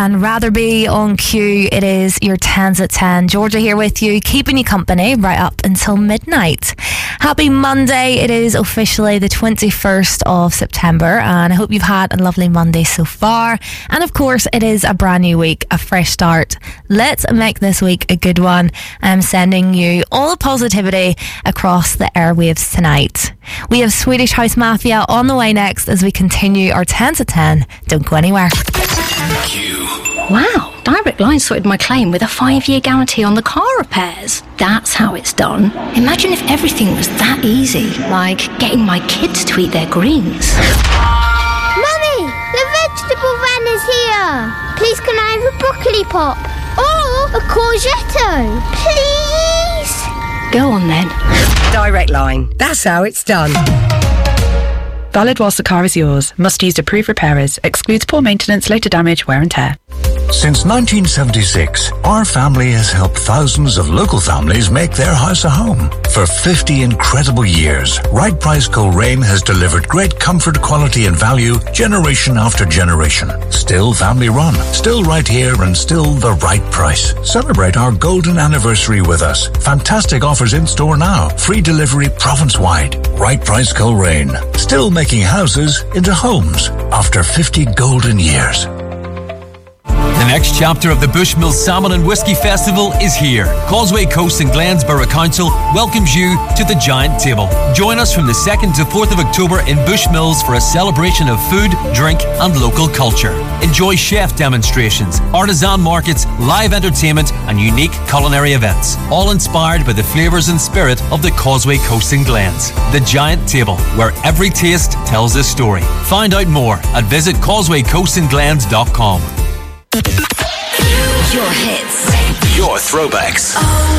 And Rather Be on Q. It is your 10s at 10. Georgia here with you, keeping you company right up until midnight. Happy Monday. It is officially the 21st of September, and I hope you've had a lovely Monday so far. And of course, it is a brand new week, a fresh start. Let's make this week a good one. I'm sending you all the positivity across the airwaves tonight. We have Swedish House Mafia on the way next as we continue our 10s at 10. Don't go anywhere. Wow, Direct Line sorted my claim with a 5-year guarantee on the car repairs. That's how it's done. Imagine if everything was that easy, like getting my kids to eat their greens. Mummy, the vegetable van is here. Please can I have a broccoli pop? Or a courgette? Please? Go on then. Direct Line, that's how it's done. Valid whilst the car is yours. Must use approved repairers. Excludes poor maintenance, later damage, wear and tear. Since 1976, our family has helped thousands of local families make their house a home. For 50 incredible years, Right Price Coleraine has delivered great comfort, quality and value generation after generation. Still family run, still right here and still the right price. Celebrate our golden anniversary with us. Fantastic offers in store now. Free delivery province-wide. Right Price Coleraine. Still making houses into homes after 50 golden years. The next chapter of the Bushmills Salmon and Whiskey Festival is here. Causeway Coast and Glens Borough Council welcomes you to the Giant Table. Join us from the 2nd to 4th of October in Bushmills for a celebration of food, drink and local culture. Enjoy chef demonstrations, artisan markets, live entertainment and unique culinary events. All inspired by the flavours and spirit of the Causeway Coast and Glens. The Giant Table, where every taste tells a story. Find out more at visit causewaycoastandglens.com. Your hits. Your throwbacks.